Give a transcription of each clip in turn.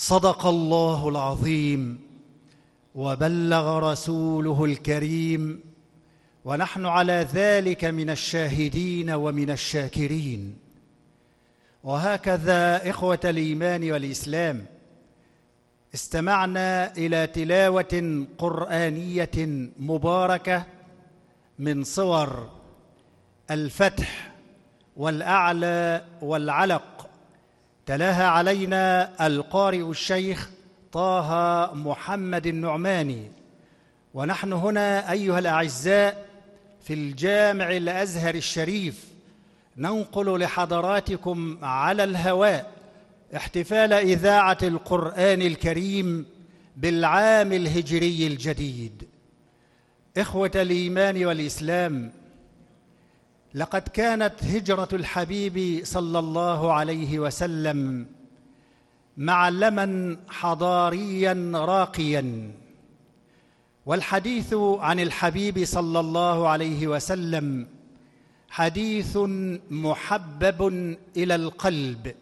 صدق الله العظيم وبلغ رسوله الكريم، ونحن على ذلك من الشاهدين ومن الشاكرين. وهكذا إخوة الإيمان والإسلام، استمعنا إلى تلاوة قرآنية مباركة من صور الفتح والأعلى والعلق، تلاها علينا القارئ الشيخ طه محمد النعماني. ونحن هنا أيها الأعزاء في الجامع الأزهر الشريف ننقل لحضراتكم على الهواء احتفال إذاعة القرآن الكريم بالعام الهجري الجديد. إخوة الإيمان والإسلام، لقد كانت هجرة الحبيب صلى الله عليه وسلم معلماً حضارياً راقياً، والحديث عن الحبيب صلى الله عليه وسلم حديث محبب إلى القلب.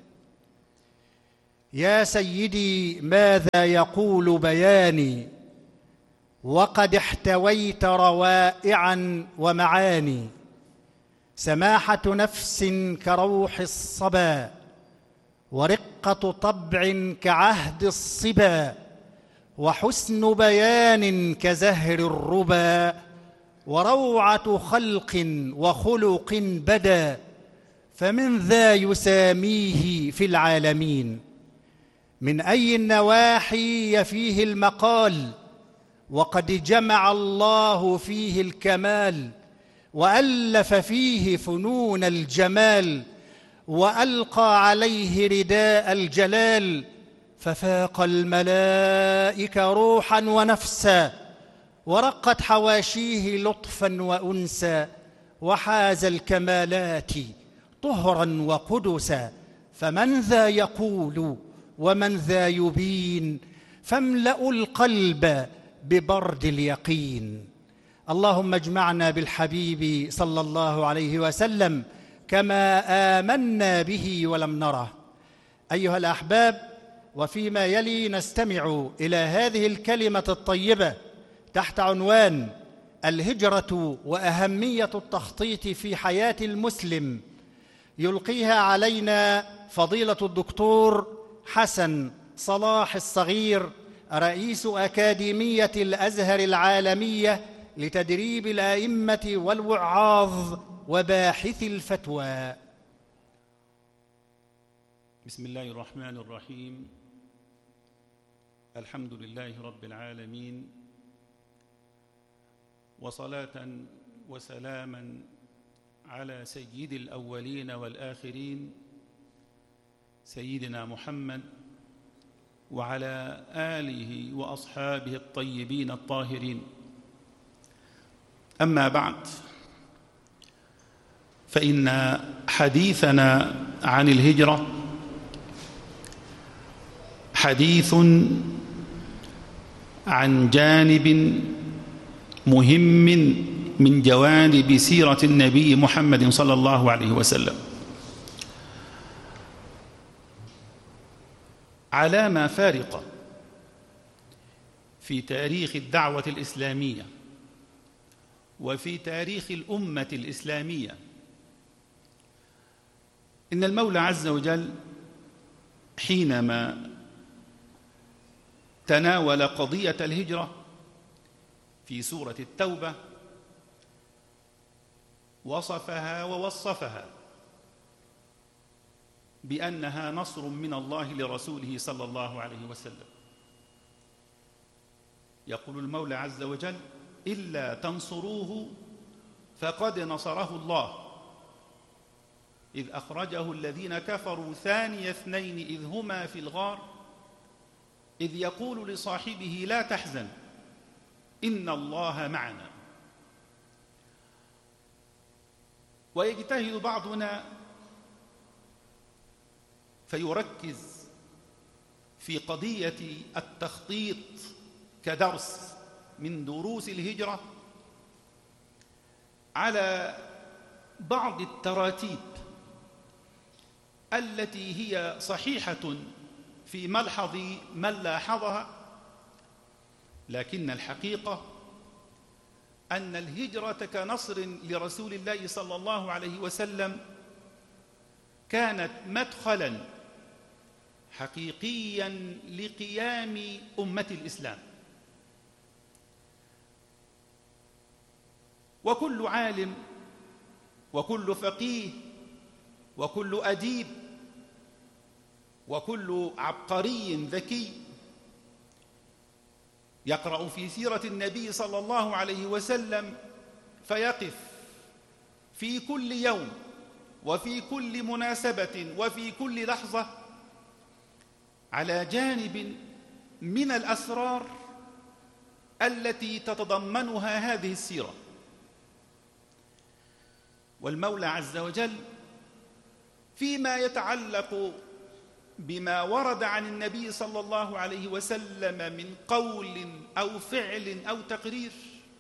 يا سيدي ماذا يقول بياني، وقد احتويت روائعاً ومعاني، سماحة نفس كروح الصبا، ورقة طبع كعهد الصبا، وحسن بيان كزهر الربا، وروعة خلق وخلق بدا، فمن ذا يساميه في العالمين. من أي النواحي يفيه المقال، وقد جمع الله فيه الكمال، وألف فيه فنون الجمال، وألقى عليه رداء الجلال، ففاق الملائكة روحا ونفسا، ورقت حواشيه لطفا وأنسا، وحاز الكمالات طهرا وقدسا. فمن ذا يقول ومن ذا يبين، فاملأوا القلب ببرد اليقين. اللهم اجمعنا بالحبيب صلى الله عليه وسلم كما آمنا به ولم نره. أيها الأحباب، وفيما يلي نستمع إلى هذه الكلمة الطيبة تحت عنوان الهجرة وأهمية التخطيط في حياة المسلم، يلقيها علينا فضيلة الدكتور حسن صلاح الصغير، رئيس أكاديمية الأزهر العالمية لتدريب الأئمة والوعاظ وباحثي الفتوى. بسم الله الرحمن الرحيم. الحمد لله رب العالمين، وصلاة وسلاما على سيد الأولين والآخرين سيدنا محمد وعلى آله وأصحابه الطيبين الطاهرين. أما بعد، فإن حديثنا عن الهجرة حديث عن جانب مهم من جوانب سيرة النبي محمد صلى الله عليه وسلم، علامة فارقة في تاريخ الدعوة الإسلامية وفي تاريخ الأمة الإسلامية. إن المولى عز وجل حينما تناول قضية الهجرة في سورة التوبة وصفها ووصفها بأنها نصر من الله لرسوله صلى الله عليه وسلم. يقول المولى عز وجل: إلا تنصروه فقد نصره الله إذ أخرجه الذين كفروا ثاني اثنين إذ هما في الغار إذ يقول لصاحبه لا تحزن إن الله معنا. ويجتهد بعضنا فيركز في قضية التخطيط كدرس من دروس الهجرة على بعض التراتيب التي هي صحيحة في ملحظ من لاحظها، لكن الحقيقة أن الهجرة كنصر لرسول الله صلى الله عليه وسلم كانت مدخلاً حقيقياً لقيام أمة الإسلام. وكل عالم وكل فقيه وكل أديب وكل عبقري ذكي يقرأ في سيرة النبي صلى الله عليه وسلم فيقف في كل يوم وفي كل مناسبة وفي كل لحظة على جانب من الأسرار التي تتضمنها هذه السيرة. والمولى عز وجل فيما يتعلق بما ورد عن النبي صلى الله عليه وسلم من قول أو فعل أو تقرير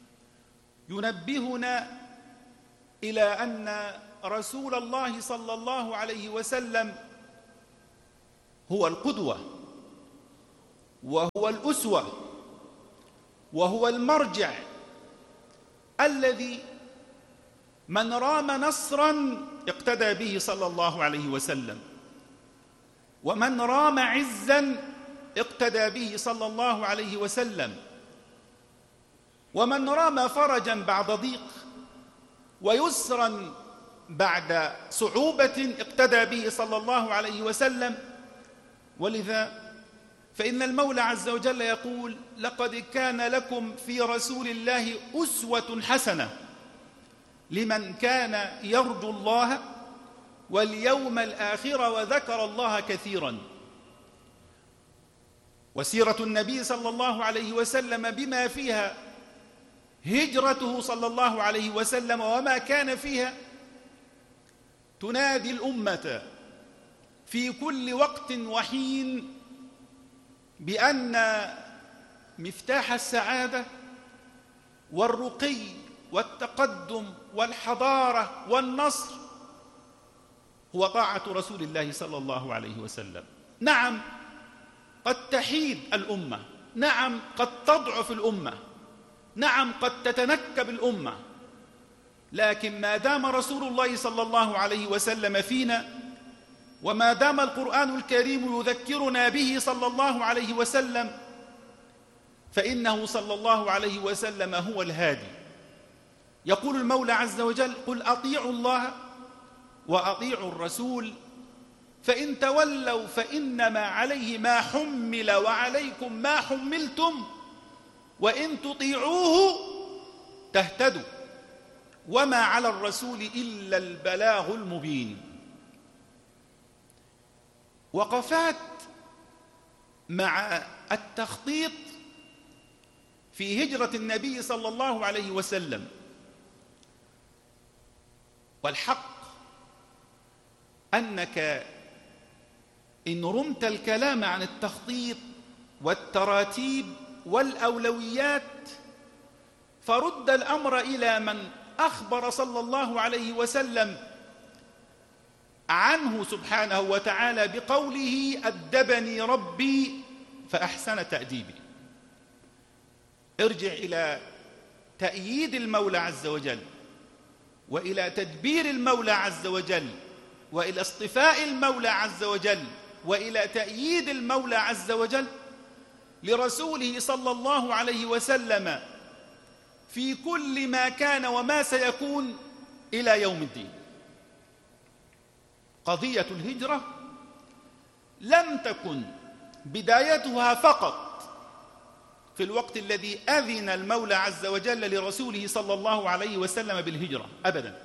ينبهنا إلى أن رسول الله صلى الله عليه وسلم هو القدوة وهو الأسوة وهو المرجع الذي من رام نصرا اقتدى به صلى الله عليه وسلم، ومن رام عزا اقتدى به صلى الله عليه وسلم، ومن رام فرجا بعد ضيق ويسرا بعد صعوبة اقتدى به صلى الله عليه وسلم. ولذا فإن المولى عز وجل يقول: لقد كان لكم في رسول الله أسوة حسنة لمن كان يرجو الله واليوم الآخر وذكر الله كثيرا. وسيرة النبي صلى الله عليه وسلم بما فيها هجرته صلى الله عليه وسلم وما كان فيها تنادي الأمة في كل وقت وحين بأن مفتاح السعادة والرقي والتقدم والحضارة والنصر هو طاعة رسول الله صلى الله عليه وسلم. نعم قد تحيد الأمة، نعم قد تضعف الأمة، نعم قد تتنكب الأمة، لكن ما دام رسول الله صلى الله عليه وسلم فينا، وما دام القرآن الكريم يذكرنا به صلى الله عليه وسلم، فإنه صلى الله عليه وسلم هو الهادي. يقول المولى عز وجل: قل أطيعوا الله وأطيعوا الرسول فإن تولوا فإنما عليه ما حمل وعليكم ما حملتم وإن تطيعوه تهتدوا وما على الرسول إلا البلاغ المبين. وقفات مع التخطيط في هجرة النبي صلى الله عليه وسلم. والحق أنك إن رمت الكلام عن التخطيط والتراتيب والأولويات فرد الأمر إلى من أخبر صلى الله عليه وسلم عنه سبحانه وتعالى بقوله: أدبني ربي فأحسن تأديبي. ارجع إلى تأييد المولى عز وجل وإلى تدبير المولى عز وجل وإلى اصطفاء المولى عز وجل وإلى تأييد المولى عز وجل لرسوله صلى الله عليه وسلم في كل ما كان وما سيكون إلى يوم الدين. قضية الهجرة لم تكن بدايتها فقط في الوقت الذي أذن المولى عز وجل لرسوله صلى الله عليه وسلم بالهجرة أبدا،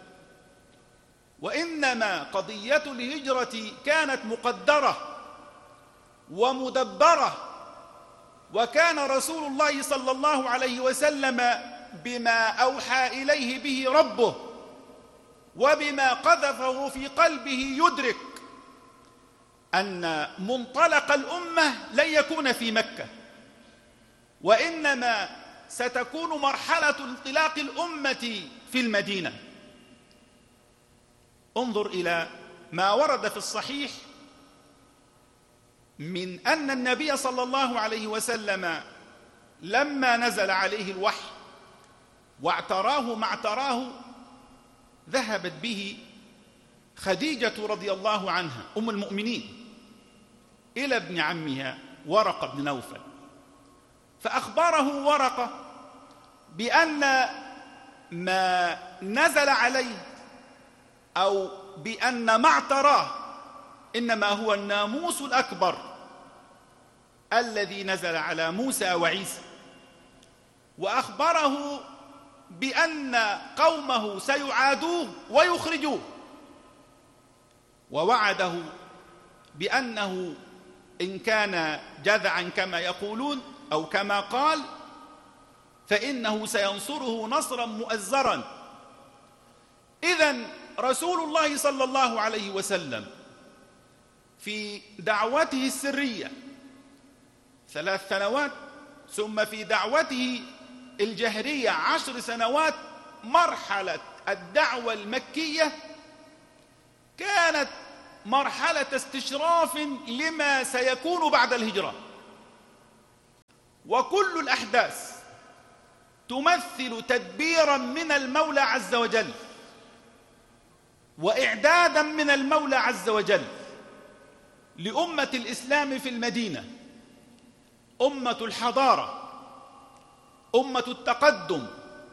وإنما قضية الهجرة كانت مقدرة ومدبرة، وكان رسول الله صلى الله عليه وسلم بما أوحى إليه به ربه وبما قذفه في قلبه يدرك أن منطلق الأمة لن يكون في مكة، وإنما ستكون مرحلة انطلاق الأمة في المدينة. انظر إلى ما ورد في الصحيح من أن النبي صلى الله عليه وسلم لما نزل عليه الوحي واعتراه ما اعتراه ذهبت به خديجة رضي الله عنها أم المؤمنين إلى ابن عمها ورقة بن نوفل، فأخبره ورقة بأن ما نزل عليه أو بأن ما اعتراه إنما هو الناموس الأكبر الذي نزل على موسى وعيسى، وأخبره بأن قومه سيعادوه ويخرجوه، ووعده بأنه إن كان جذعا كما يقولون أو كما قال فإنه سينصره نصرا مؤزرا. إذن رسول الله صلى الله عليه وسلم في دعوته السرية 3 سنوات، ثم في دعوته الجهرية 10 سنوات، مرحلة الدعوة المكية كانت مرحلة استشراف لما سيكون بعد الهجرة، وكل الأحداث تمثل تدبيرا من المولى عز وجل وإعدادا من المولى عز وجل لأمة الإسلام في المدينة، أمة الحضارة، أمة التقدم،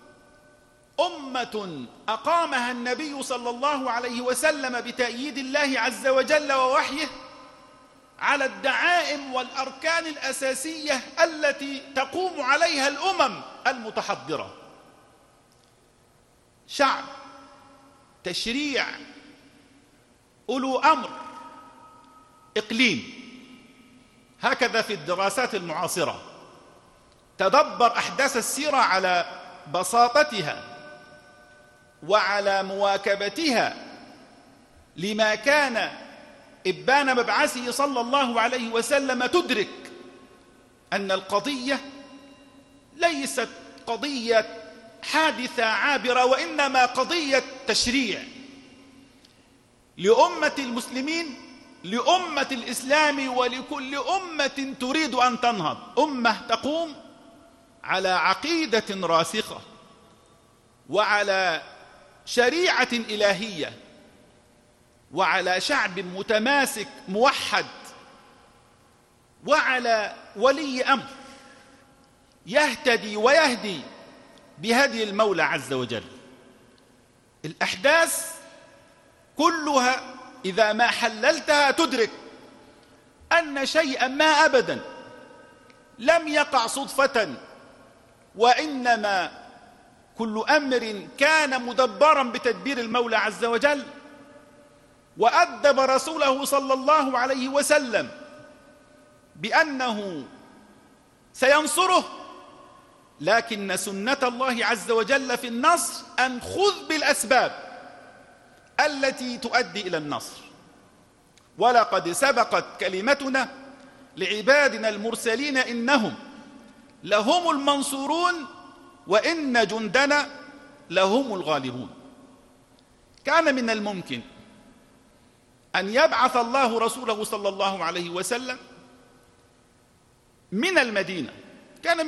أمة أقامها النبي صلى الله عليه وسلم بتأييد الله عز وجل ووحيه على الدعائم والأركان الأساسية التي تقوم عليها الأمم المتحضرة. شعب، تشريع، أولو أمر، إقليم. هكذا في الدراسات المعاصرة تدبر أحداث السيرة على بساطتها وعلى مواكبتها لما كان إبان مبعثه صلى الله عليه وسلم، تدرك أن القضية ليست قضية حادثة عابرة، وإنما قضية تشريع لأمة المسلمين، لأمة الإسلام، ولكل أمة تريد أن تنهض، أمة تقوم على عقيدة راسخة وعلى شريعة إلهية وعلى شعب متماسك موحد وعلى ولي أمر يهتدي ويهدي بهدي المولى عز وجل. الأحداث كلها إذا ما حللتها تدرك أن شيئا ما أبدا لم يقع صدفة، وإنما كل أمر كان مدبرا بتدبير المولى عز وجل، وأدب رسوله صلى الله عليه وسلم بأنه سينصره، لكن سنة الله عز وجل في النصر أن خذ بالأسباب التي تؤدي إلى النصر. ولقد سبقت كلمتنا لعبادنا المرسلين إنهم لهم المنصورون وإن جندنا لهم الغالبون. كان من الممكن أن يبعث الله رسوله صلى الله عليه وسلم من المدينة، كان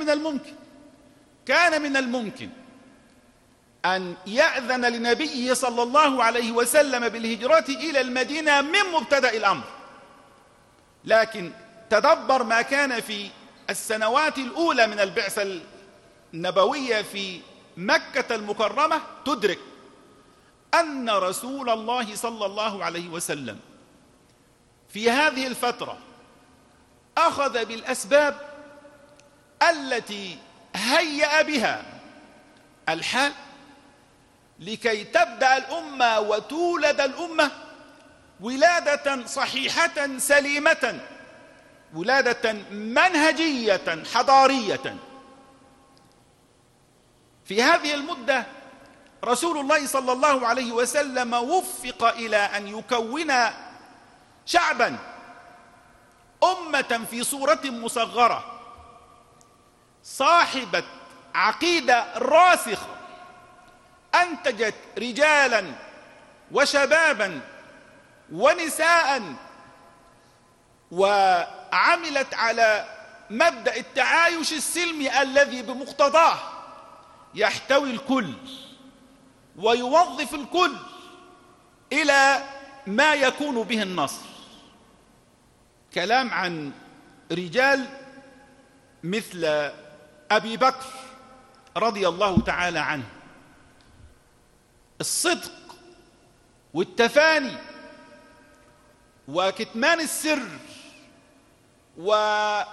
من الممكن أن يأذن لنبيه صلى الله عليه وسلم بالهجرة إلى المدينة من مبتدأ الأمر، لكن تدبر ما كان في السنوات الأولى من البعثة النبوية في مكة المكرمة، تدرك أن رسول الله صلى الله عليه وسلم في هذه الفترة أخذ بالأسباب التي هيأ بها الحال لكي تبدأ الأمة وتولد الأمة ولادة صحيحة سليمة، ولادة منهجية حضارية. في هذه المدة رسول الله صلى الله عليه وسلم وفق إلى أن يكون شعبا، أمة في صورة مصغرة صاحبة عقيدة راسخة، أنتجت رجالا وشبابا ونساء وعملت على مبدأ التعايش السلمي الذي بمقتضاه يحتوي الكل ويوظف الكل إلى ما يكون به النصر. كلام عن رجال مثل أبي بكر رضي الله تعالى عنه، الصدق والتفاني وكتمان السر، وأن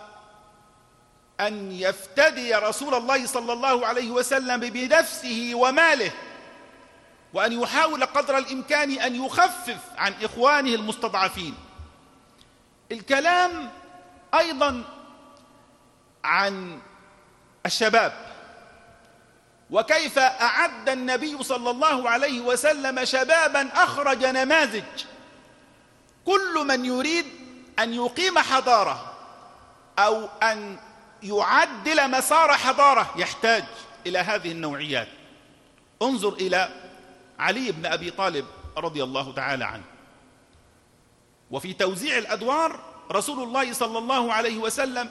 يفتدي رسول الله صلى الله عليه وسلم بنفسه وماله، وأن يحاول قدر الإمكان أن يخفف عن إخوانه المستضعفين. الكلام أيضا عن الشباب، وكيف أعد النبي صلى الله عليه وسلم شبابا أخرج نماذج. كل من يريد أن يقيم حضارة أو أن يعدل مسار حضارة يحتاج إلى هذه النوعيات. انظر إلى علي بن أبي طالب رضي الله تعالى عنه، وفي توزيع الأدوار رسول الله صلى الله عليه وسلم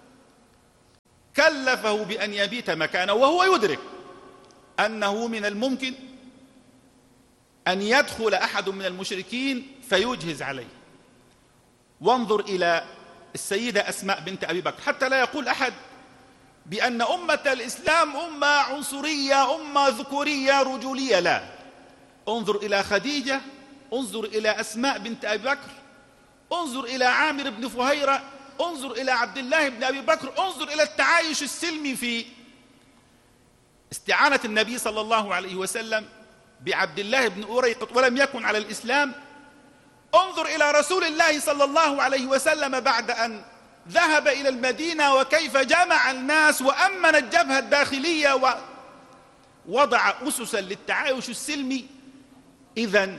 كلفه بأن يبيت مكانه، وهو يدرك أنه من الممكن أن يدخل أحد من المشركين فيجهز عليه. وانظر إلى السيدة أسماء بنت أبي بكر، حتى لا يقول أحد بأن أمة الإسلام أمة عنصرية، أمة ذكورية رجولية، لا. انظر إلى خديجة، انظر إلى أسماء بنت أبي بكر، انظر إلى عامر بن فهيرة، انظر إلى عبد الله بن أبي بكر، انظر إلى التعايش السلمي في استعانة النبي صلى الله عليه وسلم بعبد الله بن أريقط ولم يكن على الإسلام. انظر إلى رسول الله صلى الله عليه وسلم بعد أن ذهب إلى المدينة وكيف جمع الناس وأمن الجبهة الداخلية ووضع أسسا للتعايش السلمي. إذن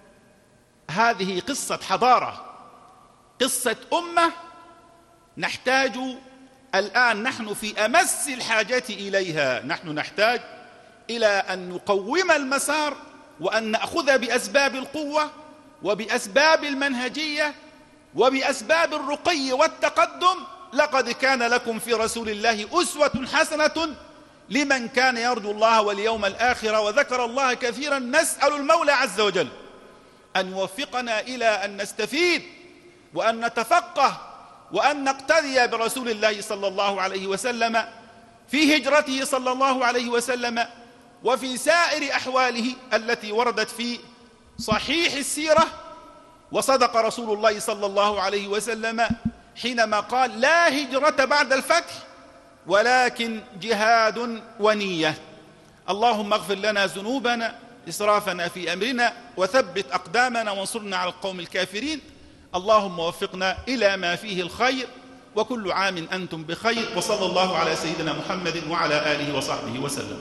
هذه قصة حضارة، قصة أمة نحتاج الآن، نحن في أمس الحاجة إليها. نحن نحتاج إلى أن نقوم المسار وأن نأخذ بأسباب القوة وبأسباب المنهجية وبأسباب الرقي والتقدم. لقد كان لكم في رسول الله أسوة حسنة لمن كان يرجو الله واليوم الآخر وذكر الله كثيرا. نسأل المولى عز وجل أن يوفقنا إلى أن نستفيد وأن نتفقه وأن نقتدي برسول الله صلى الله عليه وسلم في هجرته صلى الله عليه وسلم وفي سائر أحواله التي وردت في صحيح السيرة. وصدق رسول الله صلى الله عليه وسلم حينما قال: لا هجرة بعد الفتح ولكن جهاد ونية. اللهم اغفر لنا ذنوبنا، إسرافنا في أمرنا، وثبت أقدامنا وانصرنا على القوم الكافرين. اللهم وفقنا إلى ما فيه الخير، وكل عام أنتم بخير، وصلى الله على سيدنا محمد وعلى آله وصحبه وسلم.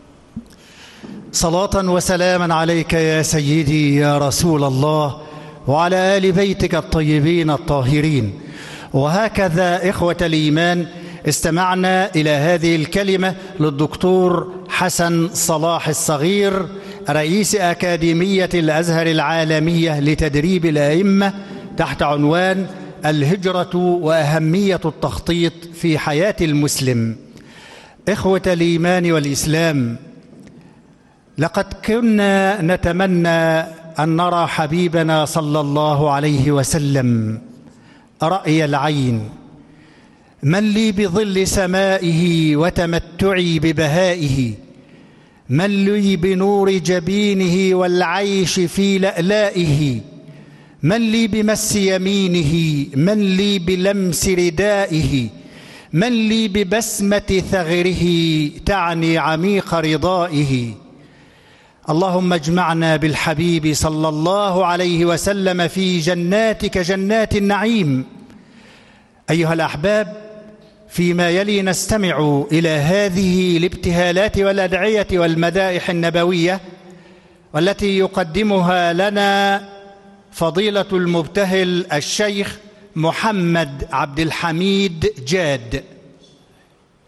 صلاة وسلاما عليك يا سيدي يا رسول الله، وعلى آل بيتك الطيبين الطاهرين. وهكذا إخوة الإيمان استمعنا إلى هذه الكلمة للدكتور حسن صلاح الصغير، رئيس أكاديمية الأزهر العالمية لتدريب الأئمة، تحت عنوان الهجرة وأهمية التخطيط في حياة المسلم. إخوة الإيمان والإسلام، لقد كنا نتمنى أن نرى حبيبنا صلى الله عليه وسلم رأي العين. من لي بظل سمائه وتمتعي ببهائه، من لي بنور جبينه والعيش في لألائه، من لي بمس يمينه، من لي بلمس ردائه، من لي ببسمة ثغره تعني عميق رضائه. اللهم اجمعنا بالحبيب صلى الله عليه وسلم في جناتك جنات النعيم. أيها الأحباب، فيما يلي نستمع إلى هذه الابتهالات والأدعية والمدائح النبوية والتي يقدمها لنا فضيلة المبتهل الشيخ محمد عبد الحميد جاد.